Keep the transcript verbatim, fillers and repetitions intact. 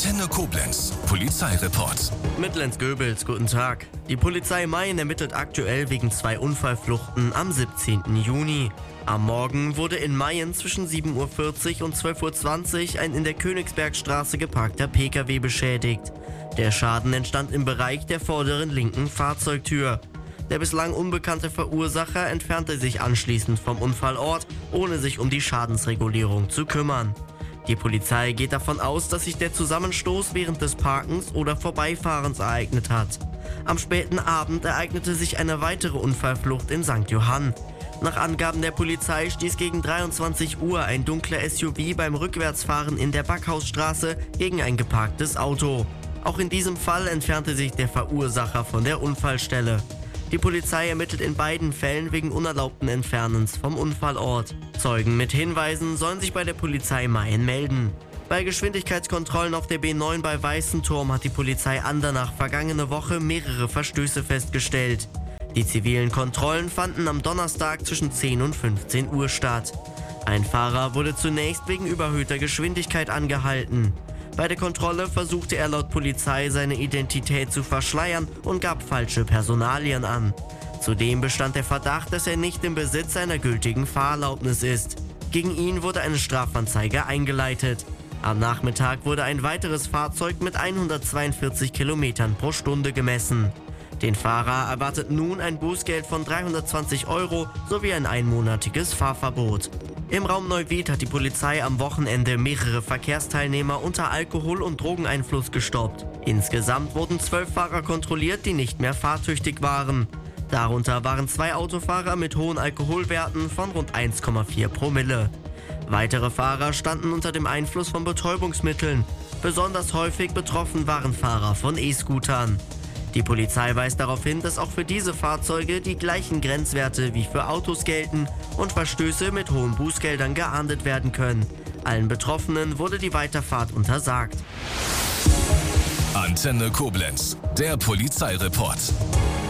Antenne Koblenz, Polizeireport. Mittellenz-Göbels, guten Tag. Die Polizei Mayen ermittelt aktuell wegen zwei Unfallfluchten am siebzehnten Juni. Am Morgen wurde in Mayen zwischen sieben Uhr vierzig und zwölf Uhr zwanzig ein in der Königsbergstraße geparkter Pkw beschädigt. Der Schaden entstand im Bereich der vorderen linken Fahrzeugtür. Der bislang unbekannte Verursacher entfernte sich anschließend vom Unfallort, ohne sich um die Schadensregulierung zu kümmern. Die Polizei geht davon aus, dass sich der Zusammenstoß während des Parkens oder Vorbeifahrens ereignet hat. Am späten Abend ereignete sich eine weitere Unfallflucht in Sankt Johann. Nach Angaben der Polizei stieß gegen dreiundzwanzig Uhr ein dunkler S U V beim Rückwärtsfahren in der Backhausstraße gegen ein geparktes Auto. Auch in diesem Fall entfernte sich der Verursacher von der Unfallstelle. Die Polizei ermittelt in beiden Fällen wegen unerlaubten Entfernens vom Unfallort. Zeugen mit Hinweisen sollen sich bei der Polizei Mayen melden. Bei Geschwindigkeitskontrollen auf der B neun bei Weißenturm hat die Polizei Andernach vergangene Woche mehrere Verstöße festgestellt. Die zivilen Kontrollen fanden am Donnerstag zwischen zehn und fünfzehn Uhr statt. Ein Fahrer wurde zunächst wegen überhöhter Geschwindigkeit angehalten. Bei der Kontrolle versuchte er laut Polizei seine Identität zu verschleiern und gab falsche Personalien an. Zudem bestand der Verdacht, dass er nicht im Besitz einer gültigen Fahrerlaubnis ist. Gegen ihn wurde eine Strafanzeige eingeleitet. Am Nachmittag wurde ein weiteres Fahrzeug mit hundertzweiundvierzig Kilometern pro Stunde gemessen. Den Fahrer erwartet nun ein Bußgeld von dreihundertzwanzig Euro sowie ein einmonatiges Fahrverbot. Im Raum Neuwied hat die Polizei am Wochenende mehrere Verkehrsteilnehmer unter Alkohol- und Drogeneinfluss gestoppt. Insgesamt wurden zwölf Fahrer kontrolliert, die nicht mehr fahrtüchtig waren. Darunter waren zwei Autofahrer mit hohen Alkoholwerten von rund eins Komma vier Promille. Weitere Fahrer standen unter dem Einfluss von Betäubungsmitteln. Besonders häufig betroffen waren Fahrer von E-Scootern. Die Polizei weist darauf hin, dass auch für diese Fahrzeuge die gleichen Grenzwerte wie für Autos gelten und Verstöße mit hohen Bußgeldern geahndet werden können. Allen Betroffenen wurde die Weiterfahrt untersagt. Antenne Koblenz, der Polizeireport.